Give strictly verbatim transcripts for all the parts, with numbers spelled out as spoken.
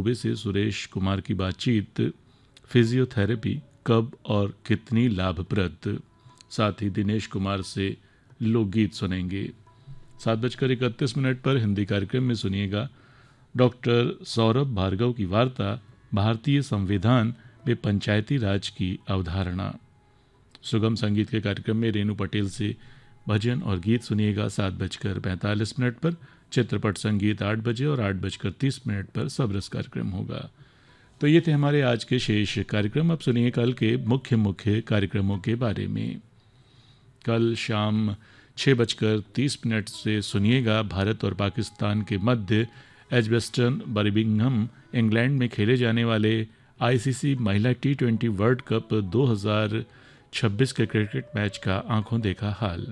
दुबे से सुरेश कुमार की बातचीत, फिजियोथेरेपी कब और कितनी लाभप्रद। साथ ही दिनेश कुमार से लोकगीत सुनेंगे। सात बजकर इकतीस मिनट पर हिंदी कार्यक्रम में सुनिएगा डॉक्टर सौरभ भार्गव की वार्ता, भारतीय संविधान में पंचायती राज की अवधारणा। सुगम संगीत के कार्यक्रम में रेणु पटेल से भजन और गीत सुनिएगा। सात बजकर पैंतालीस मिनट पर चित्रपट संगीत, आठ बजे और आठ बजकर तीस मिनट पर सबरस कार्यक्रम होगा। तो ये थे हमारे आज के शेष कार्यक्रम। अब सुनिए कल के मुख्य मुख्य कार्यक्रमों के बारे में। कल शाम छः बजकर तीस मिनट से सुनिएगा भारत और पाकिस्तान के मध्य एजबेस्टन बर्मिंघम इंग्लैंड में खेले जाने वाले आईसीसी महिला टी ट्वेंटी वर्ल्ड कप दो हज़ार छब्बीस के क्रिकेट मैच का आंखों देखा हाल,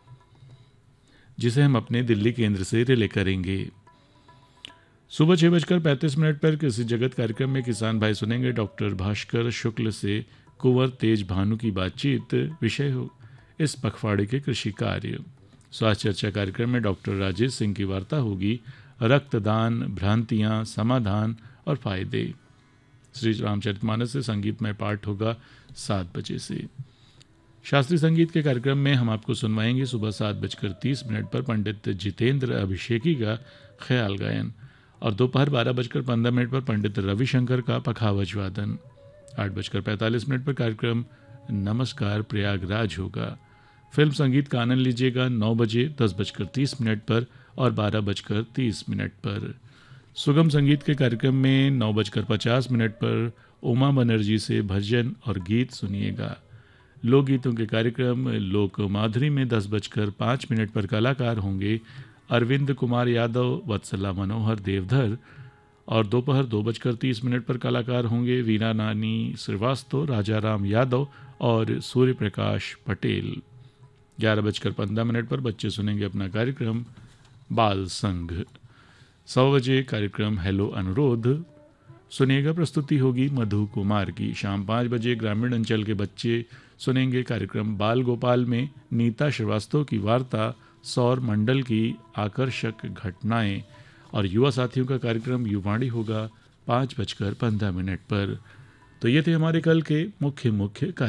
जिसे हम अपने दिल्ली केंद्र से रिले करेंगे। सुबह छः बजकर पैंतीस मिनट पर कृषि जगत कार्यक्रम में किसान भाई सुनेंगे डॉक्टर भास्कर शुक्ल से कुंवर तेज भानु की बातचीत। विषय हो इस पखवाड़े के कृषि कार्य। स्वास्थ्य चर्चा कार्यक्रम में डॉक्टर राजेश सिंह की वार्ता होगी, रक्तदान, भ्रांतियां, समाधान और फायदे। श्री रामचरितमानस से संगीतमय पाठ होगा सात बजे से। शास्त्रीय संगीत के कार्यक्रम में हम आपको सुनवाएंगे सुबह सात बजकर तीस मिनट पर पंडित जितेंद्र अभिषेकी का ख्याल गायन और दोपहर बारह बजकर पंद्रह मिनट पर पंडित रविशंकर का पखावज वादन। आठ बजकर पैंतालीस मिनट पर कार्यक्रम नमस्कार प्रयागराज होगा। फिल्म संगीत का आनंद लीजिएगा नौ बजे, दस बजकर तीस मिनट पर और बारह बजकर तीस मिनट पर। सुगम संगीत के कार्यक्रम में नौ बजकर पचास मिनट पर उमा बनर्जी से भजन और गीत सुनिएगा। लोकगीतों के कार्यक्रम लोक माधुरी में दस बजकर पाँच मिनट पर कलाकार होंगे अरविंद कुमार यादव, वत्सला मनोहर देवधर और दोपहर दो बजकर तीस मिनट पर कलाकार होंगे वीना नानी श्रीवास्तव, राजाराम यादव और सूर्य प्रकाश पटेल। ग्यारह बजकर पंद्रह मिनट पर बच्चे सुनेंगे अपना कार्यक्रम बाल संघ। सौ बजे कार्यक्रम हेलो अनुरोध सुनिएगा, प्रस्तुति होगी मधु कुमार की। शाम पाँच बजे ग्रामीण अंचल के बच्चे सुनेंगे कार्यक्रम बाल गोपाल में नीता श्रीवास्तव की वार्ता, सौर मंडल की आकर्षक घटनाएं और युवा साथियों का कार्यक्रम युवाणी होगा पाँच बजकर पंद्रह मिनट पर। तो ये थे हमारे कल के मुख्य मुख्य कार्यक्रम।